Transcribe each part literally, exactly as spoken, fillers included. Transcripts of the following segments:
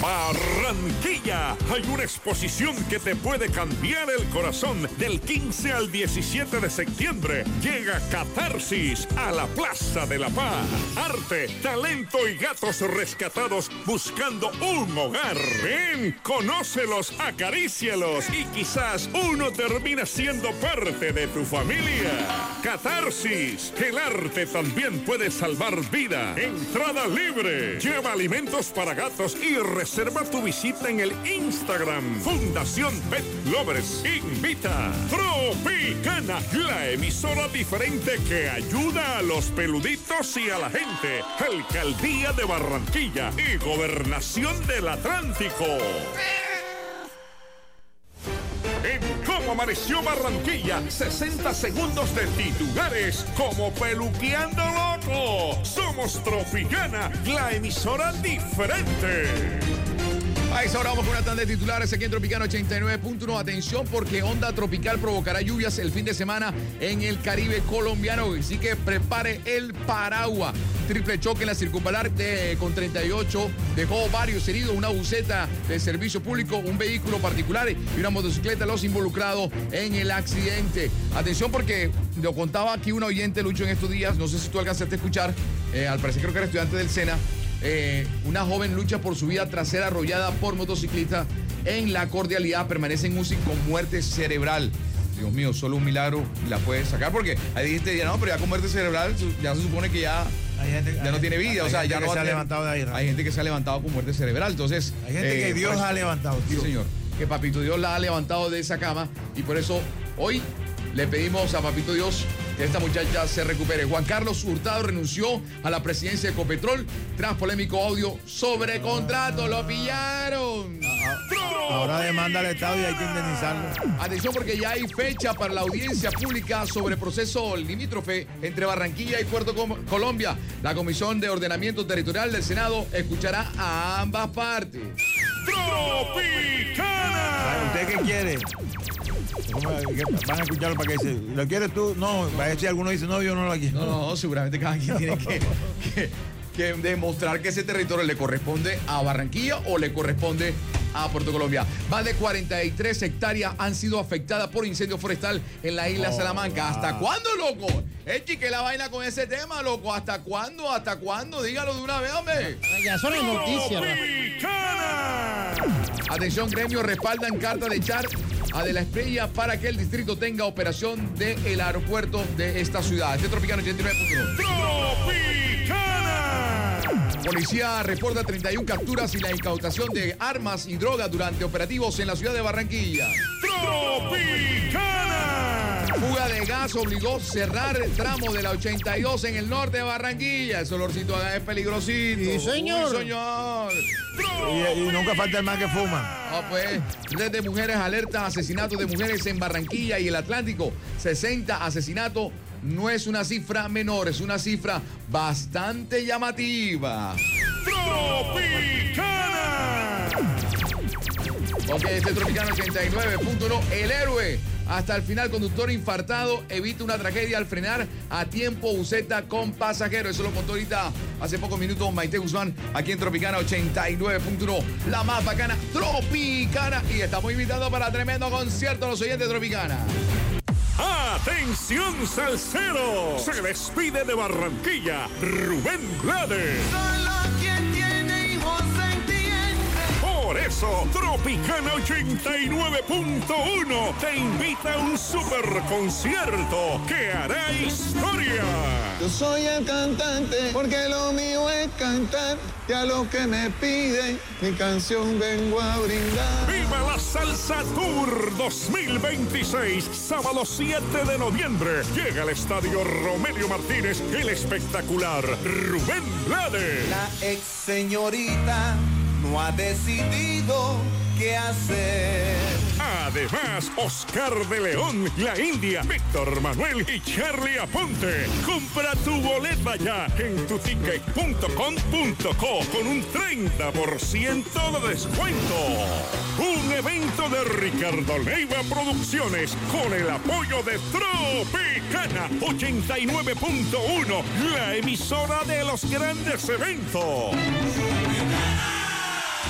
Barranquilla, hay una exposición que te puede cambiar el corazón. Del quince al diecisiete de septiembre llega Catarsis a la Plaza de la Paz. Arte, talento y gatos rescatados buscando un hogar. Ven, conócelos, acarícialos y quizás uno termina siendo parte de tu familia. Catarsis, el arte también puede salvar vida. Entrada libre. Lleva alimentos para gatos y reserva tu visita en el Instagram. Fundación Pet Lovers invita. Tropicana, la emisora diferente que ayuda a los peluditos y a la gente. Alcaldía de Barranquilla y Gobernación del Atlántico. En Cómo Amaneció Barranquilla, sesenta segundos de titulares como Peluqueando Loco. Somos Tropicana, la emisora diferente. A esa hora vamos con una tanda de titulares aquí en Tropicana ochenta y nueve punto uno. Atención porque onda tropical provocará lluvias el fin de semana en el Caribe colombiano. Así que prepare el paraguas. Triple choque en la circunvalar de, con treinta y ocho dejó varios heridos, una buseta de servicio público, un vehículo particular y una motocicleta, los involucrados en el accidente. Atención porque lo contaba aquí un oyente, Lucho, en estos días, no sé si tú alcanzaste a escuchar, eh, al parecer creo que era estudiante del SENA. Eh, una joven lucha por su vida tras ser arrollada por motociclista en la Cordialidad, permanece en U C I con muerte cerebral. Dios mío, solo un milagro la puede sacar porque hay gente que dice, no, pero ya con muerte cerebral ya se supone que ya, hay gente, ya hay no tiene vida, hay o sea, ya que no se ha tener, levantado de ahí. ¿no? Hay gente que se ha levantado con muerte cerebral, entonces... Hay gente eh, que Dios pues, ha levantado, tío. Sí, señor, que Papito Dios la ha levantado de esa cama y por eso hoy le pedimos a Papito Dios que esta muchacha se recupere. Juan Carlos Hurtado renunció a la presidencia de Ecopetrol tras polémico audio sobre contrato. ¡Lo pillaron! Ahora demanda al Estado y hay que indemnizarlo. Atención porque ya hay fecha para la audiencia pública sobre proceso limítrofe entre Barranquilla y Puerto Colombia. La Comisión de Ordenamiento Territorial del Senado escuchará a ambas partes. ¡Tropicana! ¿Usted qué quiere? ¿Cómo, van a escucharlo para que dice, ¿lo quieres tú? No, va a decir alguno dice, no, yo no lo quiero. No, no, seguramente cada quien tiene que, que, que demostrar que ese territorio le corresponde a Barranquilla o le corresponde a Puerto Colombia. Más de cuarenta y tres hectáreas han sido afectadas por incendio forestal en la isla oh, Salamanca. ¿Hasta wow. cuándo, loco? Echi, que la vaina con ese tema, loco. ¿Hasta cuándo? ¿Hasta cuándo? Dígalo de una vez, hombre. Ya son las noticias. Atención, gremio, respaldan carta de Char a De la Espriella para que el distrito tenga operación del aeropuerto de esta ciudad. Este Tropicana ochenta y nueve punto uno. ¡Tropicana! Policía reporta treinta y una capturas y la incautación de armas y drogas durante operativos en la ciudad de Barranquilla. ¡Tropicana! Fuga de gas obligó a cerrar el tramo de la ochenta y dos en el norte de Barranquilla. Ese olorcito acá es peligrosito. Sí, señor. Uy, señor. Y, y nunca falta el más que fuma. Ah, pues, red de mujeres alerta asesinatos de mujeres en Barranquilla y el Atlántico. sesenta asesinatos. No es una cifra menor, es una cifra bastante llamativa. ¡Tropicana! Ok, este Tropicana ochenta y nueve punto uno. El héroe. Hasta el final, conductor infartado evita una tragedia al frenar a tiempo buseta con pasajero. Eso lo contó ahorita hace pocos minutos Maite Guzmán aquí en Tropicana ochenta y nueve punto uno. La más bacana, Tropicana. Y estamos invitando para tremendo concierto a los oyentes de Tropicana. ¡Atención, salsero! Se despide de Barranquilla, Rubén Blades. Solo quien tiene hijos entiende. Por eso, Tropicana ochenta y nueve punto uno te invita a un super concierto que hará historia. Yo soy el cantante porque lo mío es cantar. Y a lo que me piden, mi canción vengo a brindar. ¡Viva la Salsa Tour dos mil veintiséis! Sábado siete de noviembre. Llega al Estadio Romelio Martínez el espectacular Rubén Blades. La ex señorita no ha decidido qué hacer. Además, Oscar de León, La India, Víctor Manuel y Charlie Aponte. Compra tu boleta ya en tu ticket punto com punto co con un treinta por ciento de descuento. Un evento de Ricardo Leiva Producciones con el apoyo de Tropicana ochenta y nueve punto uno, la emisora de los grandes eventos.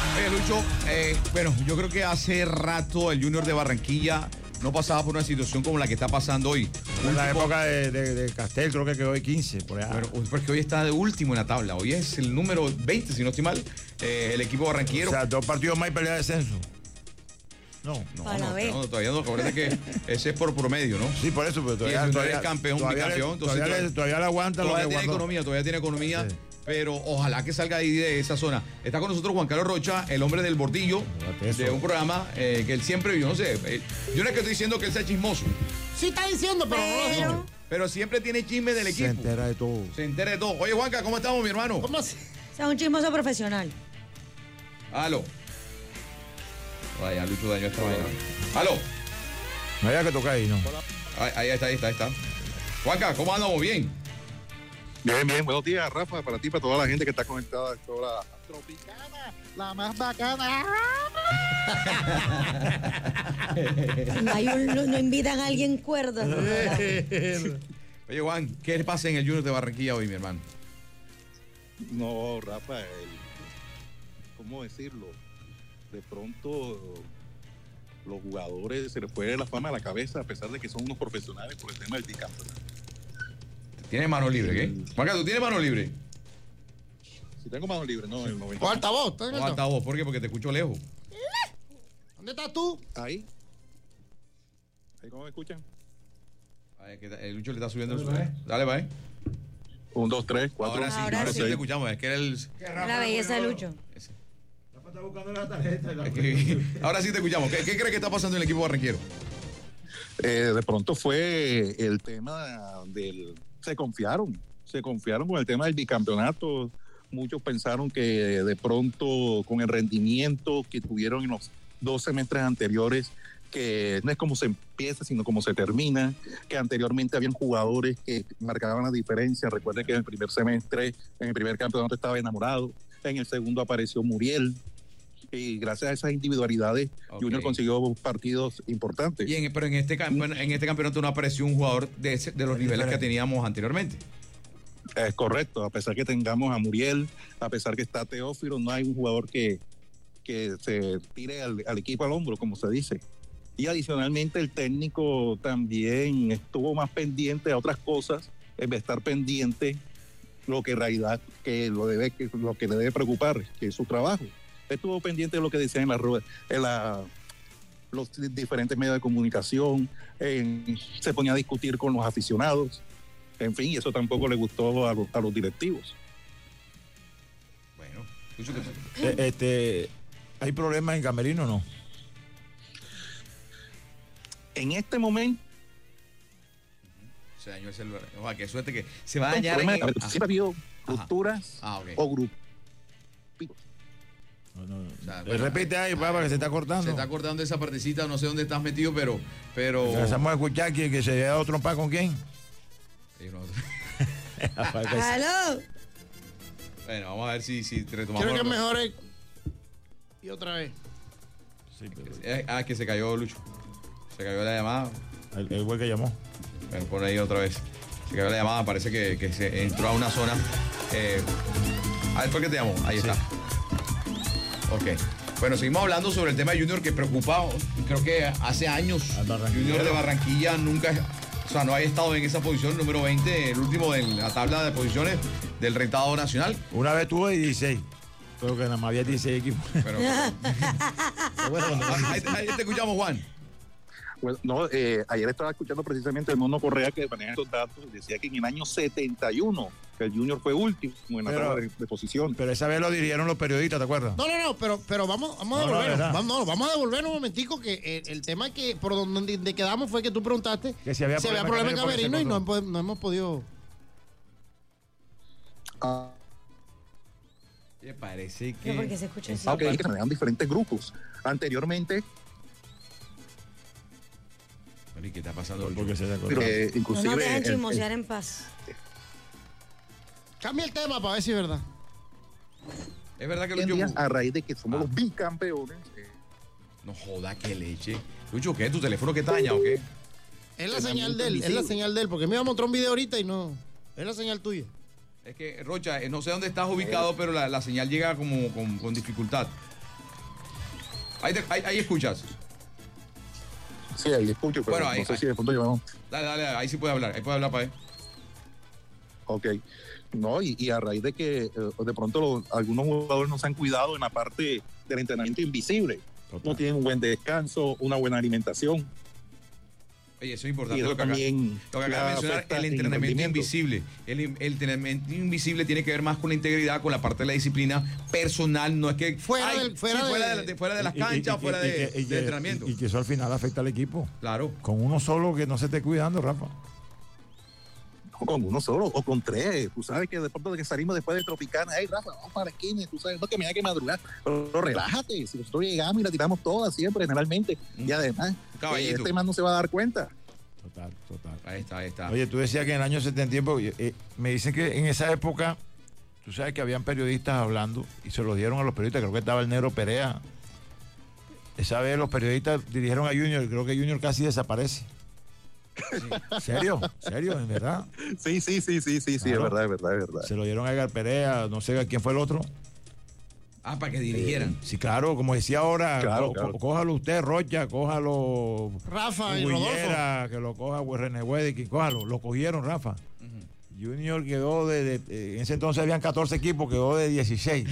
Oye, Lucho, eh, bueno, yo creo que hace rato el Junior de Barranquilla no pasaba por una situación como la que está pasando hoy. En la Último- época de, de, de Castel, creo que quedó de quince, por allá. Pero, porque hoy está de último en la tabla. Hoy es el número veinte, si no estoy mal, eh, el equipo barranquillero. O sea, dos partidos más y pelea de descenso. No. no, Para no, ver. no, todavía no. Acuérdate que ese es por promedio, ¿no? Sí, por eso, pero Y todavía, el Junior todavía, es campeón, todavía, bicampeón, le, entonces todavía, le, todavía- todavía le aguanta lo Todavía que tiene aguantó. economía, todavía tiene economía. Sí. Pero ojalá que salga ahí de esa zona. Está con nosotros Juan Carlos Rocha, el hombre del bordillo, Fíjate eso. de un programa eh, que él siempre, yo no sé, eh, yo no es que estoy diciendo que él sea chismoso, Sí está diciendo, pero, no lo Pero, dijo. pero siempre tiene chisme del Se equipo. entera de todo. Se entera de todo. Oye, Juanca, ¿cómo estamos, mi hermano? ¿Cómo así? o sea, un chismoso profesional. Aló. Vaya, Lucho dañó esta vaina. Aló. No había que tocar ahí, ¿no? Ahí, ahí está, ahí está, ahí está. Juanca, ¿cómo andamos? Bien. Bien, bien, buenos días, Rafa, para ti, para toda la gente que está conectada a esta hora tropicana, la más bacana. No, hay un- no- no invitan a alguien cuerdo. ¿no? Oye, Juan, ¿qué le pasa en el Junior de Barranquilla hoy, mi hermano? No, Rafa, el- ¿cómo decirlo? De pronto los jugadores se les fue la fama a la cabeza a pesar de que son unos profesionales por el tema del bicampeonato. ¿Tienes mano libre, qué? Juanca, ¿tú tienes mano libre? Si tengo mano libre, no, el noventa. O altavoz, ¿estás O viendo? altavoz, ¿por qué? Porque te escucho lejos. ¿Dónde estás tú? Ahí. ¿Ahí cómo me escuchan? Ay, que el Lucho le está subiendo el suelo. Dale, va, eh. Un, dos, tres, cuatro, Ahora sí, Ahora ahora sí sí. te escuchamos. Es que era el. La belleza de Lucho. ese. Rafa está buscando la tarjeta. Es que- ahora sí te escuchamos. ¿Qué, qué crees que está pasando en el equipo barranquero? Eh, de pronto fue el tema del... Se confiaron, se confiaron con el tema del bicampeonato. Muchos pensaron que de pronto con el rendimiento que tuvieron en los dos semestres anteriores, que no es como se empieza, sino como se termina, que anteriormente habían jugadores que marcaban la diferencia. Recuerden que en el primer semestre, en el primer campeonato estaba Enamorado, en el segundo apareció Muriel, y gracias a esas individualidades Ok. Junior consiguió partidos importantes. Y en, pero en este, campe- en este campeonato no apareció un jugador de, ese- de los niveles que teníamos anteriormente. Es correcto, a pesar que tengamos a Muriel, a pesar que está Teófilo, no hay un jugador que, que se tire al, al equipo al hombro, como se dice. Y adicionalmente el técnico también estuvo más pendiente a otras cosas, en vez de estar pendiente lo que en realidad que lo, debe, que lo que le debe preocupar, que es su trabajo. Estuvo pendiente de lo que decían en, la, rue- en la, los diferentes medios de comunicación, en- se ponía a discutir con los aficionados. En fin, y eso tampoco le gustó a los, a los directivos. Bueno, Lucho, ¿qué- Eh, este, ¿hay problemas en Camerino o no? En este momento, se dañó el celular. Ojalá, qué suerte que se va a el dañar. en- problema- ah, siempre ha habido rupturas ah, ok. o grupos. No, no, no. sea, Eh, bueno, repite ahí, papá, que se está cortando. Se está cortando esa partecita, no sé dónde estás metido, pero. pero... Empezamos a escuchar que, que se haya dado trompa con quién. Sí, no- ¡Aló! Bueno, vamos a ver si, si retomamos. Quiero que mejore. Y otra vez. Sí, pero Eh, Ah, que se cayó Lucho. Se cayó la llamada. el, el güey que llamó. Bueno, pon ahí otra vez. Se cayó la llamada, parece que, que se entró a una zona. Eh, a ver, ¿por qué te llamó? Ahí está. Ok. Bueno, seguimos hablando sobre el tema de Junior que preocupa. Creo que hace años Al barranquillero. Junior de Barranquilla nunca, o sea, no ha estado en esa posición número veinte, el último de la tabla de posiciones del rentado nacional. Una vez tuve dieciséis. Creo que nada más había dieciséis equipos. Pero, Bueno, cuando- ahí, ahí te escuchamos, Juan. Bueno, no, eh, ayer estaba escuchando precisamente el Mono Correa que maneja estos datos. Decía que en el año setenta y uno, que el Junior fue último en la Pero- tabla de, de posición. Pero esa vez lo dirigieron los periodistas, ¿te acuerdas? No, no, no, pero, pero vamos, vamos a No, no, devolvernos. ¿verdad? vamos, no, vamos a devolvernos un momentico que eh, el tema que por donde donde quedamos fue que tú preguntaste Que si había si había problema problema en en Camerino, Camerino y no, porque hemos- no hemos podido. Ah, Me parece ¿Pero por qué que. se escucha así? aunque que se manejan diferentes grupos. Anteriormente, Bueno, ¿y qué está pasando, Lucho? Porque se sacó. eh, No inclusive... nos dejan el- el- chismosear en paz. Cambia el tema para ver si es verdad. Es verdad que hoy en Lucho. día, a raíz de que somos Ah. los bicampeones, eh, No joda, qué leche. Lucho, ¿qué? ¿Tu teléfono que está dañado o qué? Es la El señal de él, es la invisible. señal de él, porque me iba a mostrar un video ahorita y no. Es la señal tuya. Es que, Rocha, eh, no sé dónde estás ubicado, pero la, la señal llega como con, con dificultad. Ahí, te- ahí, ahí escuchas. Sí, ahí escucho, pero Bueno, ahí- no sé ahí. si de pronto llevamos. Dale, dale, ahí sí puede hablar. Ahí puede hablar para él. Ok. No, y, y a raíz de que eh, de pronto los- algunos jugadores no se han cuidado en la parte del entrenamiento invisible. Total. No tienen un buen descanso, una buena alimentación. Oye, eso es Y importante. eso Lo que, acá, también lo que acaba de mencionar, afecta el en el entrenamiento rendimiento. invisible. El, el entrenamiento invisible tiene que ver más con la integridad, con la parte de la disciplina personal. No es que. Fuera ay, del- fuera sí, de- fuera, de, de- fuera de las Y- y- canchas, y- fuera y- de, y- y- de entrenamiento. Y, y que eso al final afecta al equipo. Claro. Con uno solo que no se esté cuidando, Rafa. O con uno solo, o con tres. Tú sabes que de pronto de que salimos después de Tropicana, hey Rafa, vamos para la esquina, tú sabes, no que me hay que madrugar. Pero, pero relájate, si nosotros llegamos y la tiramos todas siempre, generalmente. Y además, Caballito. eh, este man no se va a dar cuenta. Total, total. Ahí está, ahí está. Oye, tú decías que en el año setenta y tiempo, eh, me dicen que en esa época, tú sabes que habían periodistas hablando y se los dieron a los periodistas, creo que estaba el Negro Perea. Esa vez los periodistas dirigieron a Junior, creo que Junior casi desaparece. ¿Serio? ¿Serio? ¿En verdad? Sí, sí, sí, sí, sí, sí, Claro. es verdad, es verdad, es verdad. Se lo dieron a Edgar Perea, no sé quién fue el otro. Ah, para que dirigieran. Sí, claro, como decía ahora, Claro, co- claro. co- cójalo usted, Rocha, cójalo Rafa y Rodolfo. Guillera, que lo coja René Wedek, cójalo, lo cogieron, Rafa. Junior quedó de, de- en ese entonces habían catorce equipos, quedó de dieciséis.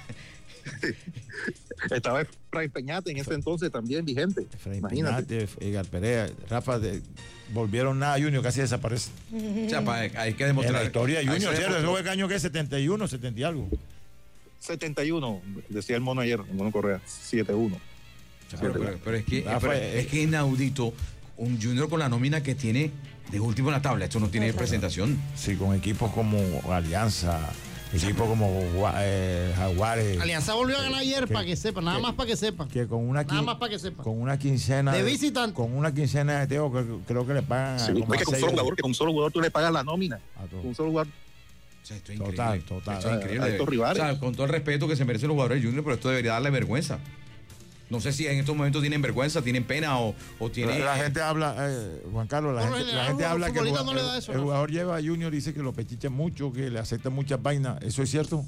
Estaba Efraín Peñate en ese entonces también vigente. Efraín Imagínate. Peñate, Edgar Perea, Rafa, de- volvieron nada, Junior casi desaparece. O sea, para, hay que En demostrar. la historia de Ahí Junior, se ¿cierto? demostró. ¿Eso fue qué año que setenta y uno, setenta y algo? setenta y uno, decía el mono ayer, el mono Correa, siete uno. Pero, pero- pero es que Rafa, pero eh, es que inaudito un Junior con la nómina que tiene de último en la tabla. Esto no tiene presentación. Sí, con equipos como Alianza, equipos como Gua- eh, Jaguares. Alianza volvió a ganar ayer, que- para que sepan, nada que- más para que sepan. Que con una, Nada quin- más para que sepan. con una quincena De visitante. con una quincena de Teo, que creo que le pagan Sí, como es que a con un seis solo de- jugador, que con un solo jugador tú le pagas la nómina. a todos. Con un solo jugador. O sea, esto es Total, increíble. total. Esto es increíble. A estos rivales. O sea, con todo el respeto que se merecen los jugadores de Junior, pero esto debería darle vergüenza. No sé si en estos momentos tienen vergüenza, tienen pena o, o tienen. La, la gente habla, eh, Juan Carlos, la Por lo gente, la general, gente los habla que el, futbolistas jugador- no le da eso, el ¿no? jugador lleva a Junior y dice que lo pechicha mucho, que le acepta muchas vainas. ¿Eso es cierto?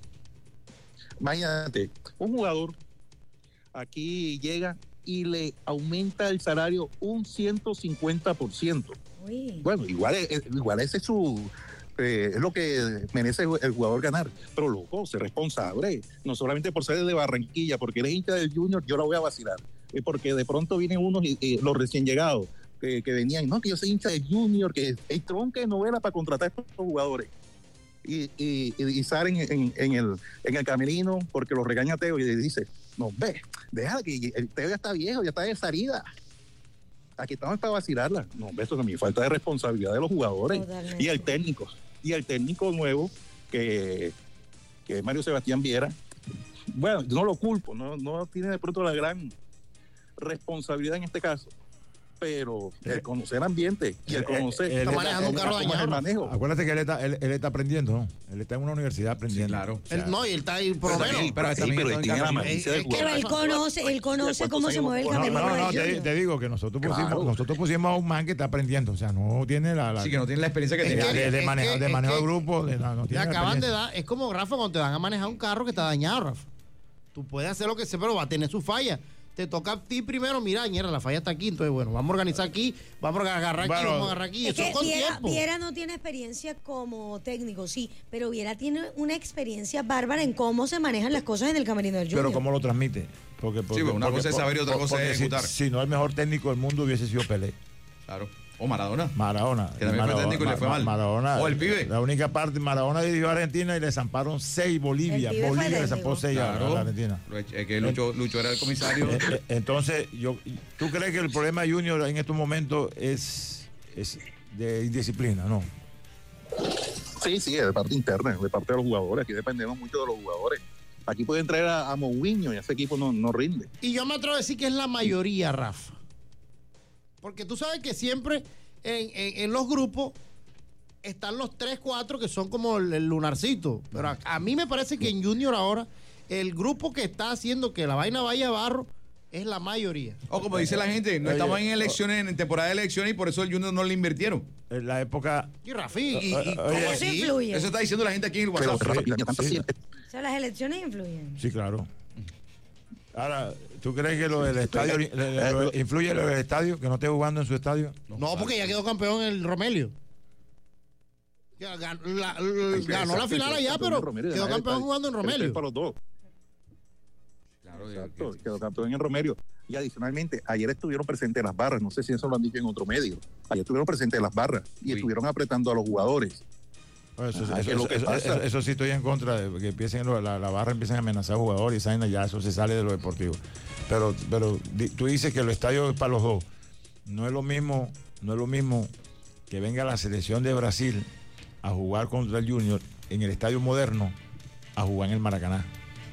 Imagínate, un jugador aquí llega y le aumenta el salario un ciento cincuenta por ciento. Uy. Bueno, igual, es- igual ese es su... eh, es lo que merece el jugador ganar. Pero loco, ser responsable. No solamente por ser de Barranquilla, porque eres hincha del Junior, yo la voy a vacilar. Es porque de pronto vienen unos, y, y los recién llegados, que, que venían, no, que yo soy hincha del Junior, que hay tronca de novela para contratar a estos jugadores. Y, y, y- y salen en, en el, en el camerino porque los regaña Teo y le dice, no, ve, deja que el Teo ya está viejo, ya está de salida. Aquí estamos para vacilarla. No, ve, esto también falta de responsabilidad de los jugadores Totalmente. y el técnico. Y el técnico nuevo, que, que es Mario Sebastián Viera, bueno, yo no lo culpo, no, no tiene de pronto la gran responsabilidad en este caso, pero el conocer el ambiente y el Eh, conocer eh, él está manejando un carro cómo es el dañado. manejo. Acuérdate que él está, él, él está aprendiendo, ¿no? Él está en una universidad aprendiendo. Sí, claro. O sea, Él- no, y él está ahí, por lo Pero menos. también- pero Sí, también pero todo el tiene la camino. malicia del Es que- Pero él jugador. conoce, él conoce cómo se mueve el No, no, camerino no, del te, Junior. te digo que nosotros pusimos, Claro. nosotros pusimos a un man que está aprendiendo, o sea, no tiene la, la Sí, que no tienen la experiencia que Es de, tenía. que- de- de es manejo, que- de es manejo de que grupo, de, no, no Le tiene la acaban de experiencia. dar, es como Rafa cuando te dan a manejar un carro que está dañado, Rafa. Tú puedes hacer lo que sea, pero va a tener su falla. Te toca a ti primero, mira, ñera, la falla está aquí, entonces bueno, vamos a organizar aquí, vamos a agarrar aquí, Bueno, vamos a agarrar aquí, Es eso que es con Viera, tiempo. Viera no tiene experiencia como técnico, sí, pero Viera tiene una experiencia bárbara en cómo se manejan las cosas en el camerino del Junior. Pero cómo lo transmite. Porque, porque, bueno, una porque- cosa es saber y otra por- cosa es porque si- ejecutar. Si, no, el mejor técnico del mundo hubiese sido Pelé. Claro. O Maradona. Maradona. Que también fue Maradona- técnico y le fue mal. Maradona. O el pibe. La única parte, Maradona dirigió a Argentina y le zamparon seis Bolivia. El pibe fue Bolivia le técnico. zampó seis a- a Claro. la Argentina. Es que Lucho, Lucho era el comisario. Eh, eh, Entonces, yo, ¿tú crees que el problema de Junior en estos momentos es, es de indisciplina? No. Sí, sí, de parte interna, de parte de los jugadores. Aquí dependemos mucho de los jugadores. Aquí pueden traer a, a Mourinho y ese equipo no, no rinde. Y yo me atrevo a decir que es la mayoría, Rafa. Porque tú sabes que siempre en, en- en los grupos están los tres, cuatro que son como el, el lunarcito. Pero a, a mí me parece que en Junior ahora, el grupo que está haciendo que la vaina vaya a barro es la mayoría. O como dice la gente, no Oye, estamos en elecciones, en temporada de elecciones y por eso el Junior no le invirtieron. En la época. Y Rafi, y, y- Oye, ¿cómo Eso así? influye. Eso está diciendo la gente aquí en el Pero WhatsApp. Rafa, ya tanta sí. siempre- O sea, las elecciones influyen. Sí, claro. Ahora, ¿tú crees que lo del estadio le- le- lo- influye lo del estadio, que no esté jugando en su estadio? No, porque ya quedó campeón el Romelio. Ya gan- la- la- ganó la final allá, pero quedó campeón jugando en Romelio. Para los dos. Claro, Exacto, quedó campeón en Romelio. Y adicionalmente, ayer estuvieron presentes las barras, no sé si eso lo han dicho en otro medio. Ayer estuvieron presentes las barras y Sí. estuvieron apretando a los jugadores. Pues eso, Ajá, eso- ¿qué es lo que eso- pasa? eso- eso sí estoy en contra de que empiecen lo- la, la barra empiecen a amenazar a jugadores y esa vaina, ya eso se sale de lo deportivo. Pero, pero di- tú dices que el estadio es para los dos. No es lo mismo, no es lo mismo que venga la selección de Brasil a jugar contra el Junior en el estadio moderno a jugar en el Maracaná.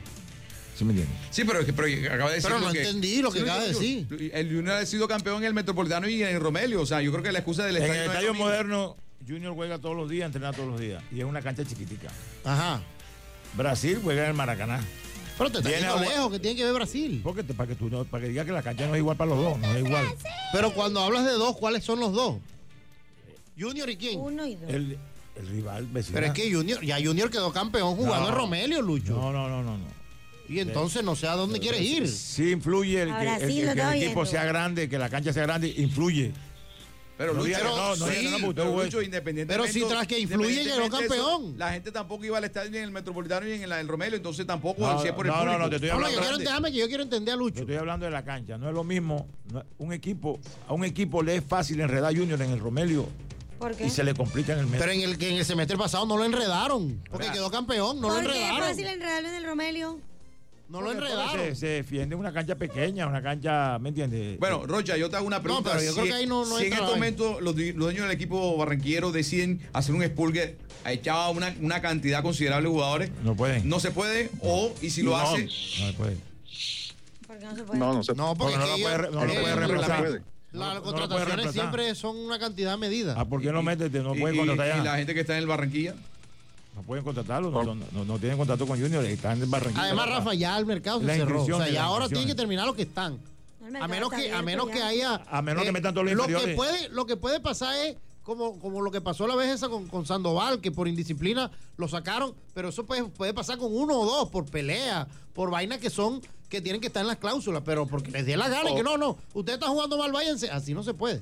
¿Sí me entiendes? Sí, pero, pero acaba de decir Pero no que, entendí lo que Sí, acaba de yo- decir. El Junior ha sido campeón en el Metropolitano y en el Romelio. O sea, yo creo que la excusa del En estadio. el no es estadio lo mismo. moderno, Junior juega todos los días, entrena todos los días. Y es una cancha chiquitica. Ajá. Brasil juega en el Maracaná. Pero te está Viene yendo a- lejos, que tiene que ver Brasil. Porque te- para que tú no, para que digas que la cancha no es igual para los dos, no es igual. Pero cuando hablas de dos, ¿cuáles son los dos? ¿Junior y quién? Uno y dos. El, el rival vecino. Pero es que Junior, ya Junior quedó campeón jugando No. en Romelio, Lucho. No, no, no, no, no. Y entonces no sé a dónde quieres ir. Sí influye el A que, el- Brasil el lo que el está equipo oyendo. sea grande, que la cancha sea grande, influye. Pero No Lucho, diga que no, no sí, diga que no, porque pero usted, Lucho, güey. independientemente. Pero si tras que influye, llegó independientemente de eso, campeón. La gente tampoco iba al estadio ni en el Metropolitano ni en la del Romelio, entonces tampoco No, si es por el no, no, público. no, te estoy No, no, hablando yo quiero, grande. déjame que yo quiero entender a Yo Lucho. estoy hablando de la cancha, no es lo mismo. no- un equipo, a un equipo le es fácil enredar a Junior en el Romelio ¿Por qué? y se le complica en el medio. Pero en el, que en el semestre pasado no lo enredaron. Porque Vea. quedó campeón, no lo ¿Por qué es enredaron. fácil enredarlo en el Romelio? No lo Se, enredaron. se defiende una cancha pequeña, una cancha, ¿me entiendes? Bueno, Rocha, yo te hago una pregunta. pero yo creo que ahí no- no si en entra este la momento los, di- los dueños del equipo barranquillero deciden hacer un expulgue, ha echado una, una cantidad considerable de jugadores, no pueden. no se puede, o, y si lo No. hace, No se puede. ¿Por qué no se puede? No, no sé. No, porque Porque no es lo que puede re- ellos- no lo eh, puede la- reemplazar. puede. Las No, no lo puede contrataciones reemplazar. siempre son una cantidad medida. Ah, ¿por qué no metes? No y, pueden y- contratar y ya. la gente que está en el Barranquilla. No pueden contratarlo, no, son- no, no tienen contrato con Junior, están en Barranquilla. Además, Rafa, ya el mercado se La cerró. O inscripción sea, de ya las ahora inscripciones. tienen que terminar los que están. El mercado A menos está que, a abierto menos ya. que haya. A menos que metan todos los lo que inferiores. puede Lo que puede pasar es como, como lo que pasó la vez esa con, con Sandoval, que por indisciplina lo sacaron, pero eso puede, puede pasar con uno o dos, por pelea, por vainas que son, que tienen que estar en las cláusulas, pero porque les dé la gana y que no, no, usted está jugando mal, váyanse, así no se puede.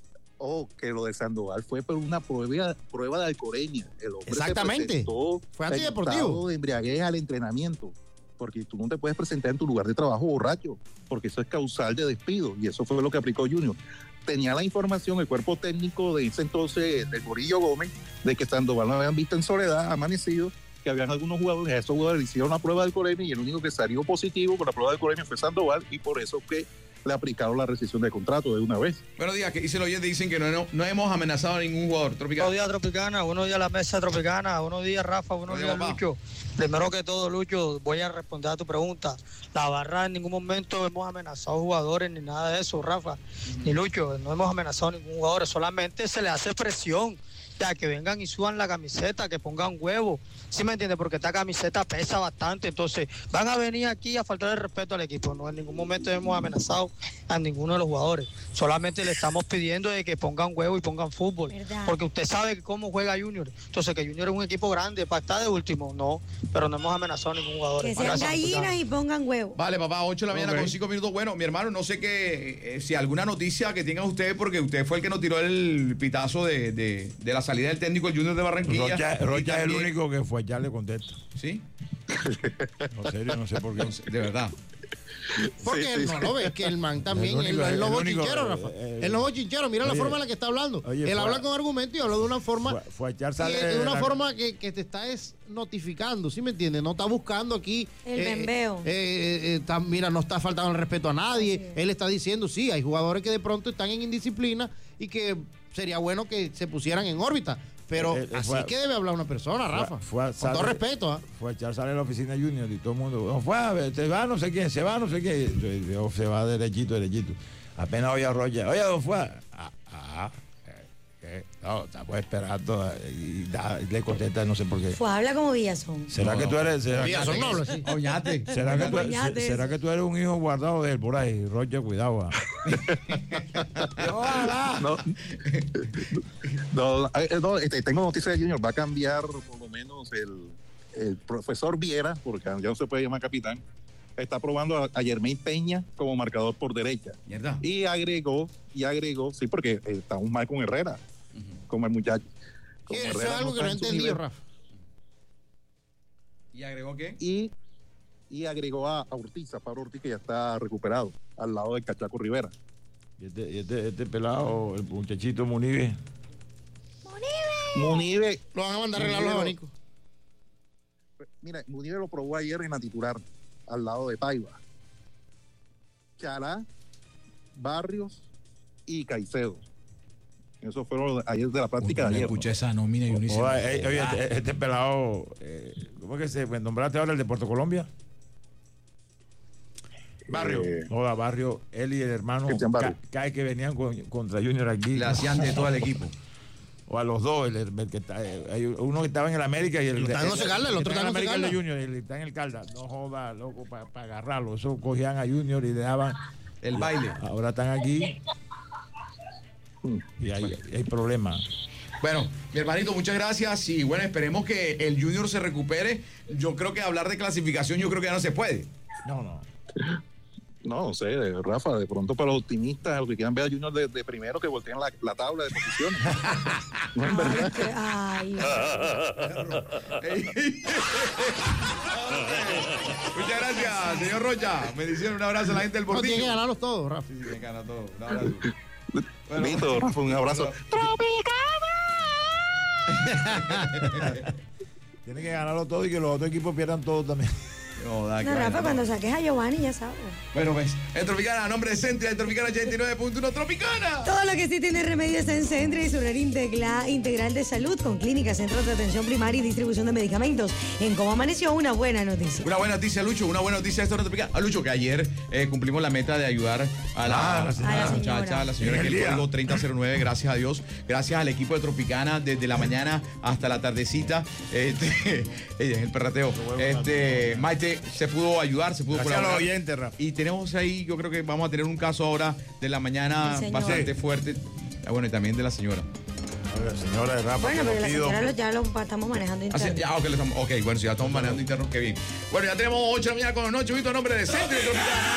O que lo de Sandoval fue por una prueba, prueba de alcoholemia. El hombre Exactamente. se presentó Fue en antideportivo. estado de embriaguez al entrenamiento. Porque tú no te puedes presentar en tu lugar de trabajo borracho, porque eso es causal de despido. Y eso fue lo que aplicó Junior. Tenía la información el cuerpo técnico de ese entonces, del Gorillo Gómez, de que Sandoval lo habían visto en soledad, amanecido, que habían algunos jugadores, a esos jugadores le hicieron una prueba de alcoholemia y el único que salió positivo por la prueba de alcoholemia fue Sandoval, y por eso que le aplicaron la rescisión de contrato de una vez. Buenos días, que dice el oyente, dicen que no, no, no hemos amenazado a ningún jugador tropical. Buenos días, Tropicana. Buenos días, la mesa Tropicana. Buenos días, Rafa. Buenos Buenos días, días, papá. Lucho. Primero que todo, Lucho, voy a responder a tu pregunta. La barra en ningún momento hemos amenazado jugadores ni nada de eso, Rafa. Ni Lucho, no hemos amenazado a ningún jugador. Solamente se le hace presión. Ya, que vengan y suban la camiseta, que pongan huevo. ¿Sí me entiendes? Porque esta camiseta pesa bastante. Entonces, van a venir aquí a faltar el respeto al equipo. No, en ningún momento hemos amenazado a ninguno de los jugadores. Solamente le estamos pidiendo de que pongan huevo y pongan fútbol. ¿Verdad? Porque usted sabe cómo juega Junior. Entonces, que Junior es un equipo grande para estar de último. No, pero no hemos amenazado a ningún jugador. Que sean Gracias, gallinas Tropicana. y pongan huevo. Vale, papá, ocho de la mañana Ok. con cinco minutos. Bueno, mi hermano, no sé qué, eh, si alguna noticia que tengan ustedes, porque usted fue el que nos tiró el pitazo de, de, de la salida del técnico del Junior de Barranquilla. Rocha, Y Rocha es el también- único que fue, ya le contesto. ¿Sí? En serio, no sé por qué. De verdad. Porque Sí, él sí, no sí. lo ve, que el man también, El único- él, él no el es único, bochinchero, eh, Rafa. eh, Él no es bochinchero, mira la oye, forma en la que está hablando. oye, él fue habla a- con argumento y habla de una forma, Fue, fue a echar y sale de una la- forma que, que te está es notificando, ¿sí me entiendes? No está buscando aquí. El bembeo. eh, eh, eh, está- mira, no está faltando el respeto a nadie. Así es. Él está diciendo, sí, hay jugadores que de pronto están en indisciplina y que sería bueno que se pusieran en órbita. Pero Eh, eh, así fue- que debe hablar una persona, fue- Rafa. fue a Con sale- todo respeto, ¿ah? Fue a echar sale a la oficina Junior y todo el mundo, no fue, a ver, se va no sé quién, se va no sé quién. Yo- yo- se va derechito, derechito. Apenas oye a Rocha, oye, don fue. Ah, ah, eh, eh, no, estamos esperando. eh, Y, da- y le contesta, no sé por qué. Fue, habla como Villazón. ¿Será que tú eres, será, Mira, son nobles, sí. Oñate. será que tú, Oñate se- será eso. que tú eres un hijo guardado de él por ahí? Rocha, cuidado. ah. Ojalá. No, no, eh, no, este, tengo noticias de Junior. Va a cambiar por lo menos el, el profesor Viera, porque ya no se puede llamar capitán. está probando a, a Yermain Peña como marcador por derecha. ¿Mierda? Y agregó, y agregó, sí, porque estamos mal con Herrera, uh-huh. como el muchacho. Sí, eso es algo que no he entendido, Rafa. ¿Y agregó qué? Y, y agregó a, a Ortiz, a Pablo Ortiz, que ya está recuperado, al lado del Cachaco Rivera. Y este, y este, este pelado, el muchachito Munive. Munive. Lo van a mandar a arreglar los abanicos. Mira, Munive lo probó ayer en la titular, al lado de Paiva. Chará, Barrios y Caicedo. Eso fueron ayer de la práctica Uy, de ayer. Escuché ¿no? esa nómina y uno dice, Oye, oye, este, este pelado, eh, ¿cómo es que se nombraste ahora el de Puerto Colombia? Barrio. Eh, Joda, Barrio, él y el hermano ca, cae que venían con, contra Junior aquí. Le hacían de todo el equipo. O a los dos, el, el, el que está, hay uno que estaba en el América y el, el, el, el, el, el otro está en el América Calda. El de Junior, y el está en el Calda. No joda, loco, para pa agarrarlo. Eso cogían a Junior y le daban el baile. Ahora están aquí y hay, hay problemas. Bueno, mi hermanito, muchas gracias y bueno, esperemos que el Junior se recupere. Yo creo que hablar de clasificación, yo creo que ya no se puede. No, no. No, no sé, Rafa, de pronto para los optimistas, los que quieran ver a Junior de, de primero, que volteen la, la tabla de posiciones. No es verdad. Ay, muchas gracias, señor Rocha. Bendiciones, un abrazo a la gente del Portillo. No, tiene que ganarlos todos, Rafa. Sí, tiene que ganar todos. Un abrazo. Bueno, listo, Rafa, un abrazo. Tiene que ganarlo todo y que los otros equipos pierdan todo también. No, da, no, Rafa, cuando saques a Giovanni ya sabes. Bueno, pues, en Tropicana, a nombre de Centria, en Tropicana ochenta y nueve punto uno, Tropicana. Todo lo que sí tiene remedio está en Centria y su red integral, integral de salud con clínicas, centros de atención primaria y distribución de medicamentos. En Cómo Amaneció, una buena noticia. Una buena noticia, Lucho, una buena noticia de esto Tropicana. A Lucho, que ayer eh, cumplimos la meta de ayudar a la, ah, a la, señora. a la muchacha, a la señora, que el código treinta cero nueve, gracias a Dios, gracias al equipo de Tropicana, desde la mañana hasta la tardecita. Este, ella es el perrateo. Este, Maite se pudo ayudar. Se pudo Gracias colaborar. a los oyentes, Rafa. Y tenemos ahí, yo creo que vamos a tener un caso ahora de la mañana bastante fuerte. Ah, bueno, y también de la señora. La señora de Rafa. Bueno, pero la pido. señora lo, ya lo estamos manejando Ah, sí, interno. ya, okay, lo estamos, ok, bueno, si ya estamos manejando internos, qué bien. Bueno, ya tenemos ocho de la mañana con los ocho, a nombre de Centria Tropicana.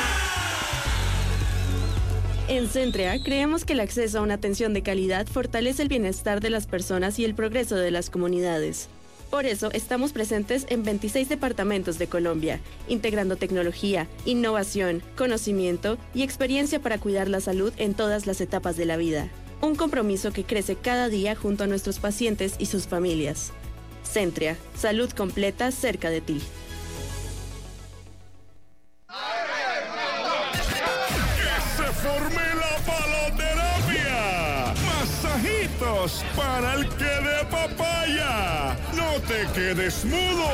En Centrea creemos que el acceso a una atención de calidad fortalece el bienestar de las personas y el progreso de las comunidades. Por eso estamos presentes en veintiséis departamentos de Colombia, integrando tecnología, innovación, conocimiento y experiencia para cuidar la salud en todas las etapas de la vida. Un compromiso que crece cada día junto a nuestros pacientes y sus familias. Centria, salud completa cerca de ti. ¡Que se forme la paloterapia! ¡Masajitos para el que de papaya! ¡No te quedes mudo!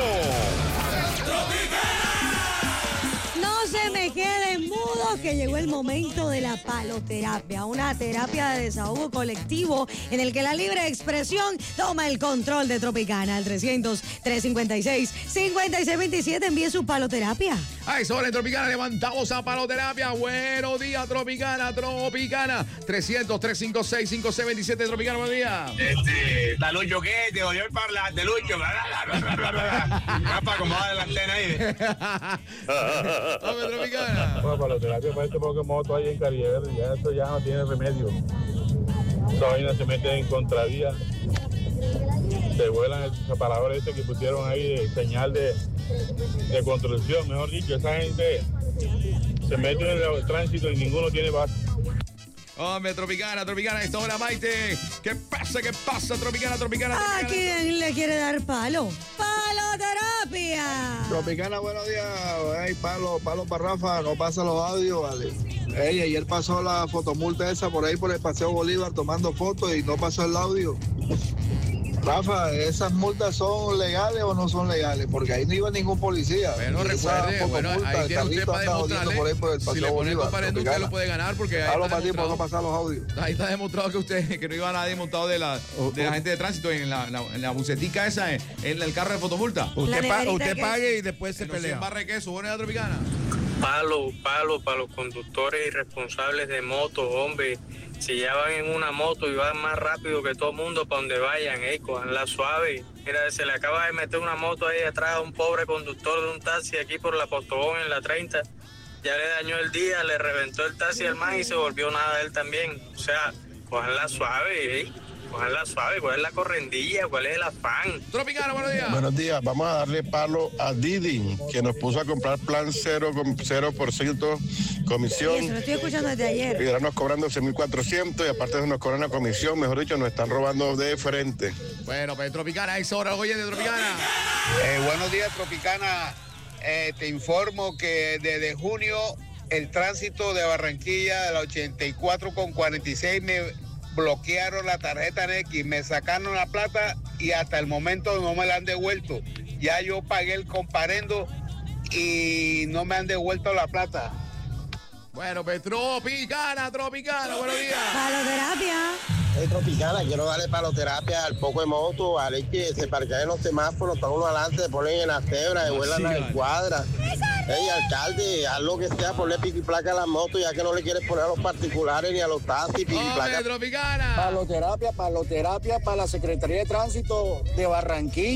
No se me queden mudos, que llegó el momento de la paloterapia, una terapia de desahogo colectivo en el que la libre expresión toma el control de Tropicana. Al trescientos, trescientos cincuenta y seis, cincuenta y seis veintisiete envíe su paloterapia. A esa hora en Tropicana levantamos a paloterapia. Buenos días, Tropicana, Tropicana. trescientos, trescientos cincuenta y seis, cincuenta y seis veintisiete, Tropicana, buenos días. Este, la Lucho, ¿qué? Te odió el parlante, Lucho. Rafa, como va de la antena ahí. Dame, Tropicana. Bueno, para la terapia para este Pokémon ahí en Carrier, ya eso ya no tiene remedio. Esa vaina se mete en contravía. Se vuelan el separador ese que pusieron ahí de señal de, de construcción, mejor dicho, esa gente se mete en el tránsito y ninguno tiene base. Hombre, Tropicana, Tropicana, esta hora, Maite. ¿Qué pasa? ¿Qué pasa, Tropicana, Tropicana? ¿A Tropicana? quién le quiere dar palo? ¡Paloterapia! Tropicana, buenos días. Hey, palo, palo para Rafa, no pasa los audios, vale. Hey, ayer pasó la fotomulta esa por ahí por el Paseo Bolívar tomando fotos y no pasó el audio. Rafa, ¿esas multas son legales o no son legales? Porque ahí no iba ningún policía. Bueno, recuerde, bueno, ahí tiene usted para demostrarle. Por ahí por el Si Paseo le pone Bolívar, comparendo, usted lo puede ganar porque ahí Hablo está para ti por no demostrado, pasar los audios. ahí está demostrado que usted, que no iba nadie montado de la, de la gente de tránsito en la, la, en la bucetica esa, en, en el carro de fotomulta. Usted, pa usted pague y después se En los cien pelea. barras de queso, buena Tropicana. Palo, palo para los conductores irresponsables de motos, hombre. Si ya van en una moto y van más rápido que todo el mundo para donde vayan, eh, cojanla suave. Mira, se le acaba de meter una moto ahí atrás a un pobre conductor de un taxi aquí por la Postobón en la treinta. Ya le dañó el día, le reventó el taxi al man y se volvió nada él también. O sea, cojanla suave, eh. Cojanla suave, ¿cuál es la correndilla? ¿Cuál es el afán? Tropicana, buenos días. Buenos días, vamos a darle palo a Didi, que nos puso a comprar plan cero con cero por ciento comisión. Sí, eso lo estoy escuchando desde ayer. Y ahora nos cobran doce mil cuatrocientos y aparte de eso nos cobran la comisión, mejor dicho, nos están robando de frente. Bueno, pues Tropicana, es hora, oye, de Tropicana. Eh, buenos días, Tropicana. Eh, te informo que desde junio el tránsito de Barranquilla de la ochenta y cuatro con cuarenta y seis me bloquearon la tarjeta Nequi, me sacaron la plata y hasta el momento no me la han devuelto. Ya yo pagué el comparendo y no me han devuelto la plata. Bueno, pues Tropicana, Tropicana, buenos días. Paloterapia. Hey, Tropicana, quiero darle paloterapia al poco de moto, a ver que se parquea en los semáforos, está uno adelante, se ponen en la cebra, se vuelan a la cuadra. Hey, alcalde, haz lo que sea, ponle pico y placa a las motos, ya que no le quieres poner a los particulares ni a los taxis, pico y placa. Tropicana. Paloterapia, paloterapia para la Secretaría de Tránsito de Barranquilla.